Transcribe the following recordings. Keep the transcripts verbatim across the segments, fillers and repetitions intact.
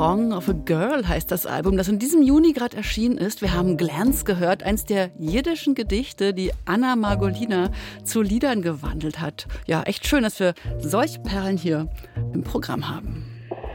Song of a Girl heißt das Album, das in diesem Juni gerade erschienen ist. Wir haben Glänz gehört, eins der jiddischen Gedichte, die Anna Margolina zu Liedern gewandelt hat. Ja, echt schön, dass wir solche Perlen hier im Programm haben.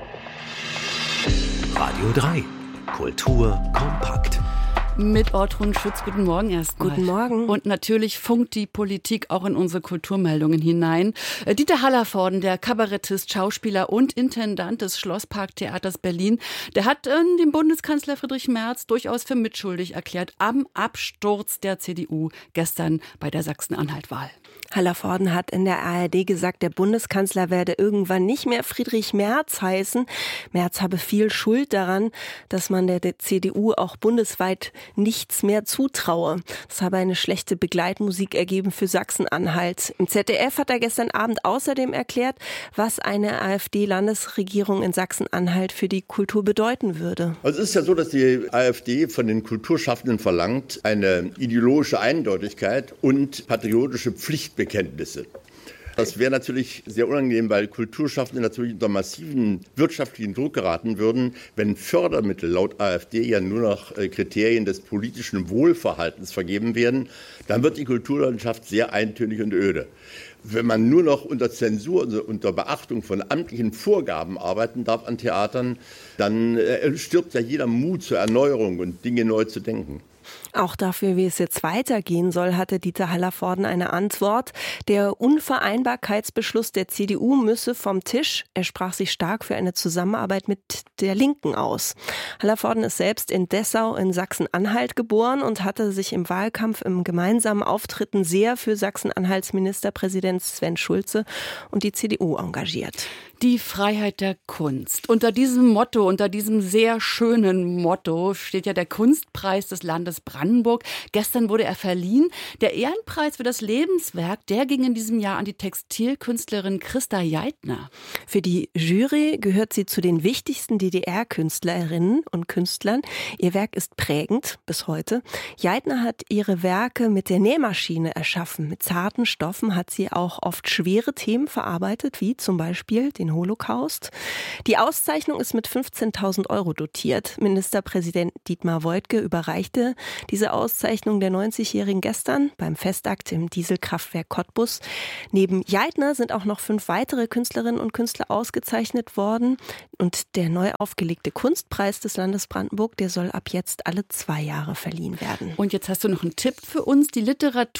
Radio drei. Kultur kompakt. Mit Ortrun Schütz, guten Morgen erstmal. Guten Morgen. Und natürlich funkt die Politik auch in unsere Kulturmeldungen hinein. Dieter Hallervorden, der Kabarettist, Schauspieler und Intendant des Schlossparktheaters Berlin, der hat äh, den Bundeskanzler Friedrich Merz durchaus für mitschuldig erklärt am Absturz der C D U gestern bei der Sachsen-Anhalt-Wahl. Hallervorden hat in der A R D gesagt, der Bundeskanzler werde irgendwann nicht mehr Friedrich Merz heißen. Merz habe viel Schuld daran, dass man der C D U auch bundesweit nichts mehr zutraue. Das habe eine schlechte Begleitmusik ergeben für Sachsen-Anhalt. Im Z D F hat er gestern Abend außerdem erklärt, was eine AfD-Landesregierung in Sachsen-Anhalt für die Kultur bedeuten würde. Also es ist ja so, dass die AfD von den Kulturschaffenden verlangt, eine ideologische Eindeutigkeit und patriotische Pflichtbekenntnisse. Das wäre natürlich sehr unangenehm, weil Kulturschaffende natürlich unter massiven wirtschaftlichen Druck geraten würden, wenn Fördermittel laut AfD ja nur nach Kriterien des politischen Wohlverhaltens vergeben werden. Dann wird die Kulturlandschaft sehr eintönig und öde. Wenn man nur noch unter Zensur, also unter Beachtung von amtlichen Vorgaben arbeiten darf an Theatern, dann stirbt ja jeder Mut zur Erneuerung und Dinge neu zu denken. Auch dafür, wie es jetzt weitergehen soll, hatte Dieter Hallervorden eine Antwort. Der Unvereinbarkeitsbeschluss der C D U müsse vom Tisch. Er sprach sich stark für eine Zusammenarbeit mit der Linken aus. Hallervorden ist selbst in Dessau in Sachsen-Anhalt geboren und hatte sich im Wahlkampf im gemeinsamen Auftritten sehr für Sachsen-Anhalts Ministerpräsident Sven Schulze und die C D U engagiert. Die Freiheit der Kunst. Unter diesem Motto, unter diesem sehr schönen Motto steht ja der Kunstpreis des Landes Brandenburg. Gestern wurde er verliehen. Der Ehrenpreis für das Lebenswerk, der ging in diesem Jahr an die Textilkünstlerin Christa Jeitner. Für die Jury gehört sie zu den wichtigsten D D R-Künstlerinnen und Künstlern. Ihr Werk ist prägend bis heute. Jeitner hat ihre Werke mit der Nähmaschine erschaffen. Mit zarten Stoffen hat sie auch oft schwere Themen verarbeitet, wie zum Beispiel den Holocaust. Die Auszeichnung ist mit fünfzehntausend Euro dotiert. Ministerpräsident Dietmar Woidke überreichte diese Auszeichnung der neunzigjährigen gestern beim Festakt im Dieselkraftwerk Cottbus. Neben Jeitner sind auch noch fünf weitere Künstlerinnen und Künstler ausgezeichnet worden. Und der neu aufgelegte Kunstpreis des Landes Brandenburg, der soll ab jetzt alle zwei Jahre verliehen werden. Und jetzt hast du noch einen Tipp für uns. Die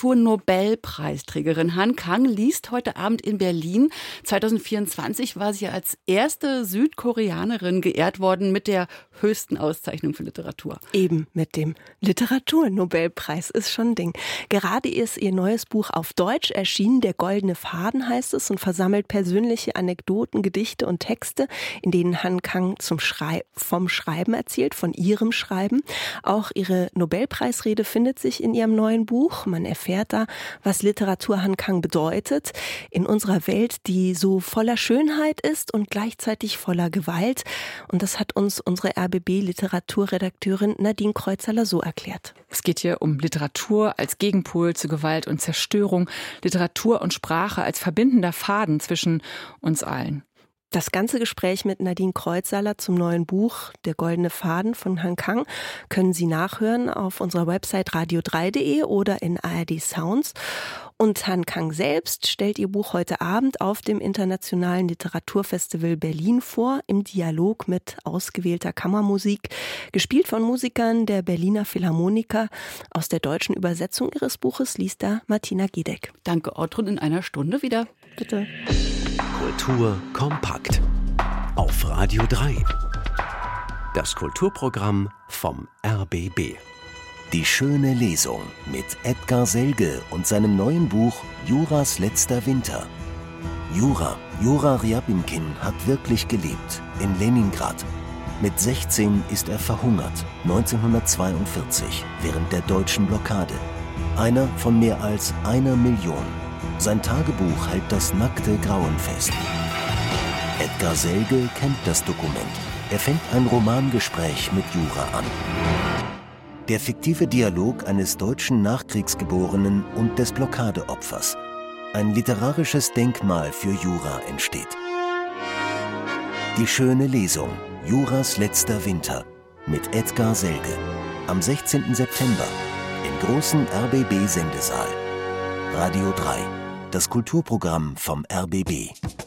Literatur-Nobelpreisträgerin Han Kang liest heute Abend in Berlin. zweitausendvierundzwanzig war sie als erste Südkoreanerin geehrt worden mit der höchsten Auszeichnung für Literatur. Eben mit dem Literatur-Nobelpreis ist schon ein Ding. Gerade ist ihr neues Buch auf Deutsch erschienen. Der goldene Faden heißt es und versammelt persönliche Anekdoten, Gedichte und Texte, in denen Han Kang zum Schrei- vom Schreiben erzählt, von ihrem Schreiben. Auch ihre Nobelpreisrede findet sich in ihrem neuen Buch. Man erfährt da, was Literatur Han Kang bedeutet. In unserer Welt, die so voller Schönheit ist und gleichzeitig voller Gewalt. Und das hat uns unsere R B B-Literaturredakteurin Nadine Kreuzhaler so erklärt. Es geht hier um Literatur als Gegenpol zu Gewalt und Zerstörung, Literatur und Sprache als verbindender Faden zwischen uns allen. Das ganze Gespräch mit Nadine Kreuzhaler zum neuen Buch Der goldene Faden von Han Kang können Sie nachhören auf unserer Website radio drei punkt de oder in A R D Sounds. Und Han Kang selbst stellt ihr Buch heute Abend auf dem Internationalen Literaturfestival Berlin vor, im Dialog mit ausgewählter Kammermusik, gespielt von Musikern der Berliner Philharmoniker. Aus der deutschen Übersetzung ihres Buches liest da Martina Giedek. Danke, Ortrun, in einer Stunde wieder. Bitte. Kultur kompakt. Auf Radio drei. Das Kulturprogramm vom R B B. Die schöne Lesung mit Edgar Selge und seinem neuen Buch Juras letzter Winter. Jura, Jura Ryabinkin hat wirklich gelebt, in Leningrad. Mit sechzehn ist er verhungert, neunzehnhundertzweiundvierzig, während der deutschen Blockade. Einer von mehr als einer Million. Sein Tagebuch hält das nackte Grauen fest. Edgar Selge kennt das Dokument. Er fängt ein Romangespräch mit Jura an. Der fiktive Dialog eines deutschen Nachkriegsgeborenen und des Blockadeopfers. Ein literarisches Denkmal für Jura entsteht. Die schöne Lesung. Juras letzter Winter mit Edgar Selge. Am sechzehnten September im großen R B B-Sendesaal. Radio drei, das Kulturprogramm vom R B B.